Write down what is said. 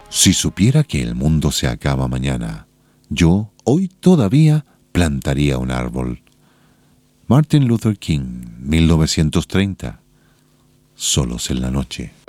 Si supiera que el mundo se acaba mañana, yo hoy todavía plantaría un árbol. Martin Luther King, 1930. Solos en la noche.